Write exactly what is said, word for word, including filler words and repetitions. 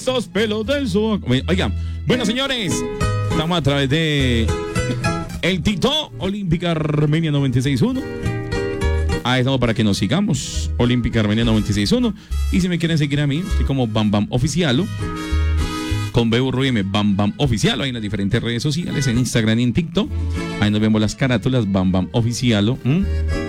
esos pelos del sobaco. Oiga, bueno, señores, estamos a través de el TikTok Olímpica Armenia noventa y seis punto uno. Ahí estamos para que nos sigamos. Olímpica Armenia noventa y seis punto uno. Y si me quieren seguir a mí, estoy como Bam Bam Oficialo. Con B U R M, Bam Bam Oficialo. Ahí en las diferentes redes sociales, en Instagram y en TikTok. Ahí nos vemos las carátulas, Bam Bam Oficialo. ¿Mm?